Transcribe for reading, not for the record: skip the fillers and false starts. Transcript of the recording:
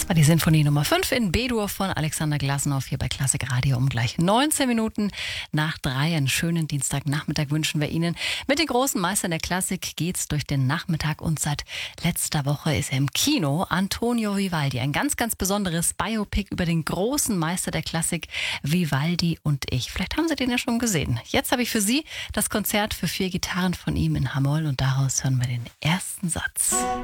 Das war die Sinfonie Nummer 5 in B-Dur von Alexander Glasnow hier bei Klassik Radio um gleich 19 Minuten nach 3. Einen schönen Dienstagnachmittag wünschen wir Ihnen. Mit den großen Meistern der Klassik geht's durch den Nachmittag und seit letzter Woche ist er im Kino. Antonio Vivaldi, ein ganz, ganz besonderes Biopic über den großen Meister der Klassik, Vivaldi und ich. Vielleicht haben Sie den ja schon gesehen. Jetzt habe ich für Sie das Konzert für 4 Gitarren von ihm in H-Moll und daraus hören wir den ersten Satz.